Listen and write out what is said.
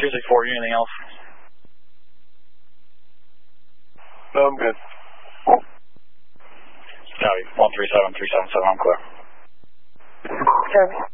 364, anything else? No, I'm good. Copy. 137377, I'm clear. Copy.